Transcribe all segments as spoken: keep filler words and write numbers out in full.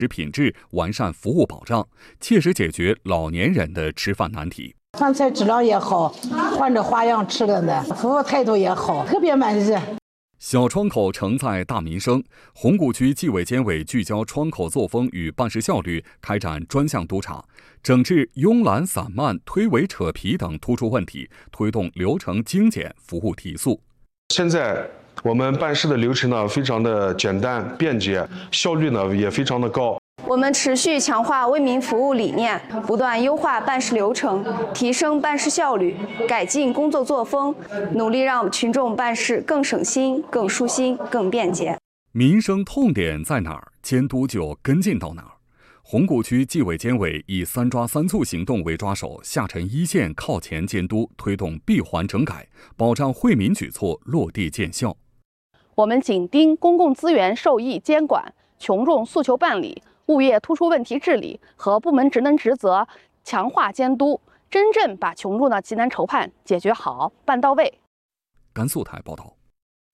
品质，完善服务保障，切实解决老年人的吃饭难题。 饭菜质量也好，换着花样吃的呢，服务态度也好，特别满意。 小窗口承载大民生，红谷区纪委监委聚焦窗口作风与办事效率，开展专项督查，整治慵懒散漫、推诿扯皮等突出问题，推动流程精简、服务提速。 现在我们办事的流程呢，非常的简单便捷，效率呢也非常的高。 我们持续强化为民服务理念，不断优化办事流程，提升办事效率，改进工作作风，努力让群众办事更省心、更舒心、更便捷。 民生痛点在哪儿，监督就跟进到哪儿。红谷区纪委监委以三抓三促行动为抓手，下沉一线，靠前监督，推动闭环整改，保障惠民举措落地见效。 我们紧盯公共资源受益监管、群众诉求办理、物业突出问题治理和部门职能职责强化监督，真正把群众的急难愁盼解决好、办到位。 甘肃台报道。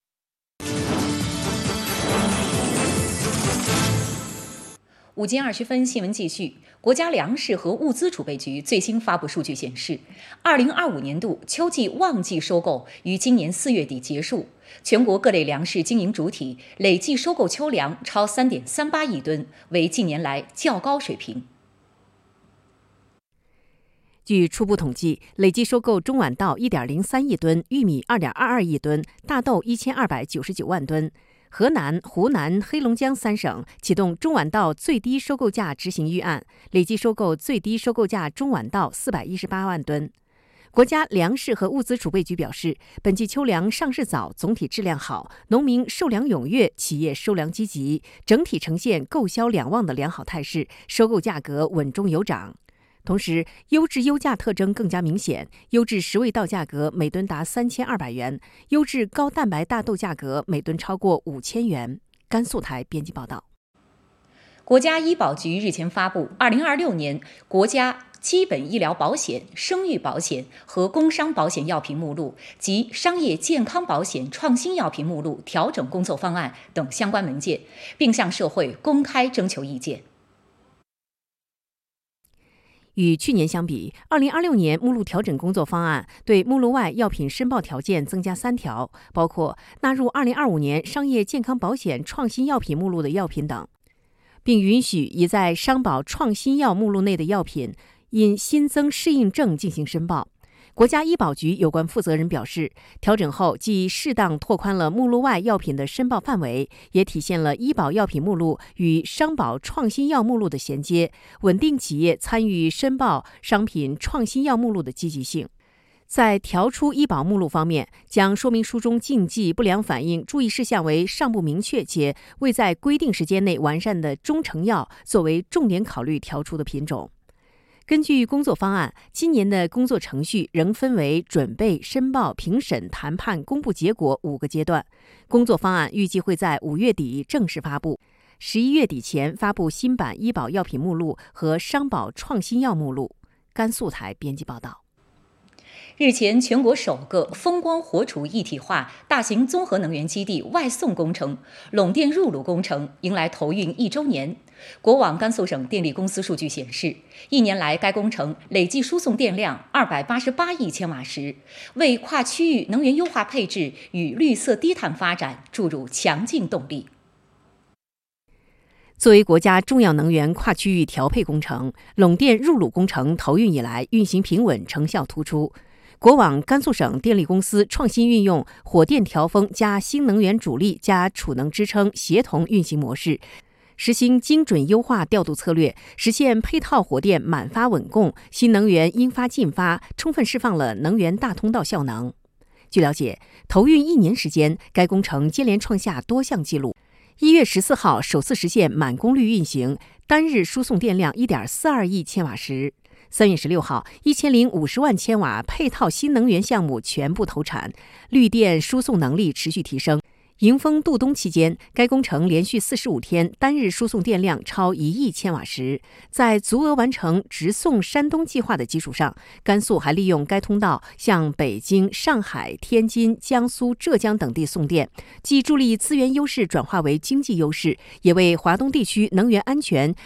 午间二十分，新闻继续。国家粮食和物资储备局最新发布数据显示，二零二五年度秋季旺季收购于今年四月底结束，全国各类粮食经营主体累计收购秋粮超三点三八亿吨，为近年来较高水平。 据初步统计，累计收购中晚稻一点零三亿吨，玉米二点二二亿吨，大豆一千二百九十九万吨。河南、湖南、黑龙江三省启动中晚稻最低收购价执行预案，累计收购最低收购价中晚稻四百一十八万吨。国家粮食和物资储备局表示，本季秋粮上市早，总体质量好，农民售粮踊跃，企业收粮积极，整体呈现购销两旺的良好态势，收购价格稳中有涨。同时，优质优价特征更加明显，优质十味稻价格每吨达三千二百元，优质高蛋白大豆价格每吨超过五千元。甘肃台编辑报道。 国家医保局日前发布二零二六年国家基本医疗保险、生育保险和工伤保险药品目录及商业健康保险创新药品目录调整工作方案等相关文件，并向社会公开征求意见。 与去年相比，二零二六年目录调整工作方案对目录外药品申报条件增加三条，包括纳入二零二五年商业健康保险创新药品目录的药品等，并允许已在商保创新药目录内的药品因新增适应症进行申报。国家医保局有关负责人表示，调整后既适当拓宽了目录外药品的申报范围，也体现了医保药品目录与商保创新药目录的衔接，稳定企业参与申报商品创新药目录的积极性。在调出医保目录方面，将说明书中禁忌、不良反应、注意事项为尚不明确且未在规定时间内完善的中成药作为重点考虑调出的品种。根据工作方案，今年的工作程序仍分为准备、申报、评审、谈判、公布结果五个阶段。工作方案预计会在五月底正式发布，十一月底前发布新版医保药品目录和商保创新药目录。甘肃台编辑报道。 日前，全国首个风光火储一体化大型综合能源基地外送工程陇电入鲁工程迎来投运一周年。国网甘肃省电力公司数据显示，一年来该工程累计输送电量二百八十八亿千瓦时，为跨区域能源优化配置与绿色低碳发展注入强劲动力。 作为国家重要能源跨区域调配工程，陇电入鲁工程投运以来运行平稳，成效突出。国网甘肃省电力公司创新运用火电调峰加新能源主力加储能支撑协同运行模式，实行精准优化调度策略，实现配套火电满发稳供，新能源应发尽发，充分释放了能源大通道效能。据了解，投运一年时间，该工程接连创下多项纪录。一月十四号首次实现满功率运行，单日输送电量一点四二亿千瓦时。三月十六号，一千零五十万千瓦配套新能源项目全部投产，绿电输送能力持续提升。 迎风度冬期间，该工程连续四十五天单日输送电量超一亿千瓦时。在足额完成直送山东计划的基础上，甘肃还利用该通道向北京、上海、天津、江苏、浙江等地送电，既助力资源优势转化为经济优势，也为华东地区能源安全